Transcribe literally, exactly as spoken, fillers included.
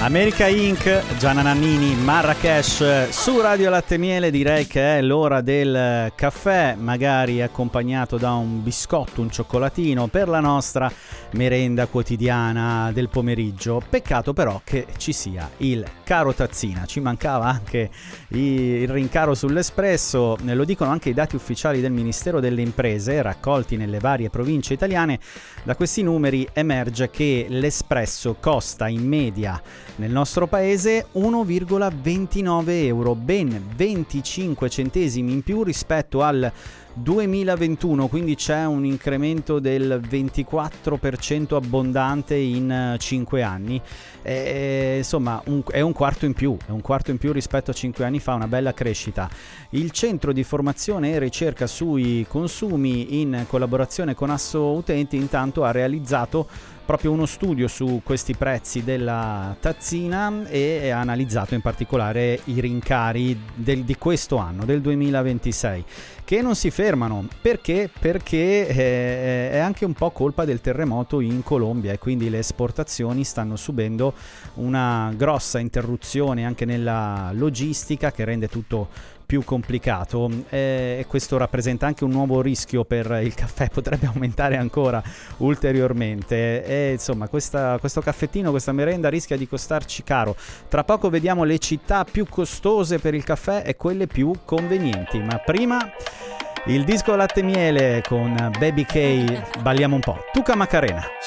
America Incorporated, Gianna Nannini, Marrakesh su Radio Latte Miele. Direi che è l'ora del caffè, magari accompagnato da un biscotto, un cioccolatino per la nostra merenda quotidiana del pomeriggio. Peccato però che ci sia il caro tazzina, ci mancava anche il rincaro sull'espresso. Lo dicono anche i dati ufficiali del Ministero delle Imprese raccolti nelle varie province italiane. Da questi numeri emerge che l'espresso costa in media nel nostro paese uno virgola ventinove euro, ben venticinque centesimi in più rispetto al duemilaventuno, quindi c'è un incremento del ventiquattro per cento abbondante in cinque anni. E, insomma, un, è un quarto in più, è un quarto in più rispetto a cinque anni fa, una bella crescita. Il Centro di Formazione e Ricerca sui Consumi, in collaborazione con Asso Utenti, intanto ha realizzato proprio uno studio su questi prezzi della tazzina e ha analizzato in particolare i rincari del, di questo anno, del duemilaventisei, che non si fermano. Perché? Perché eh, è anche un po' colpa del terremoto in Colombia e quindi le esportazioni stanno subendo una grossa interruzione anche nella logistica, che rende tutto più complicato, e questo rappresenta anche un nuovo rischio per il caffè, potrebbe aumentare ancora ulteriormente. E insomma, questa, questo caffettino, questa merenda rischia di costarci caro. Tra poco vediamo le città più costose per il caffè e quelle più convenienti, ma prima il disco Latte Miele con Baby K. Balliamo un po', Tuca Macarena.